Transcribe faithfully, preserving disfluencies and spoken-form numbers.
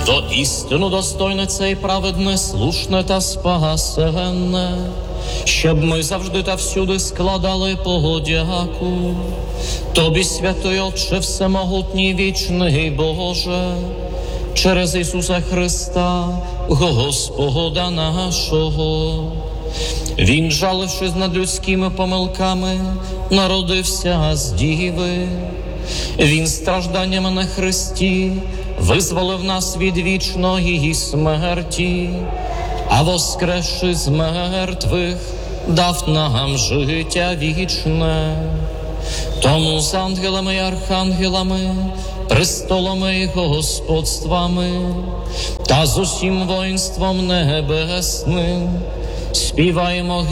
то істину достойне це і праведне, слушне та спасенне, щоб ми завжди та всюди складали подяку Тобі, святий Отче, всемогутній, вічний Боже, через Ісуса Христа, Господа нашого. Він, жалившись над людськими помилками, народився з діви. Він стражданнями на хресті визволив нас від вічної смерті, а воскресши з мертвих, дав нам життя вічне. Тому з ангелами і архангелами, престолами і господствами та з усім воїнством небесним співаємо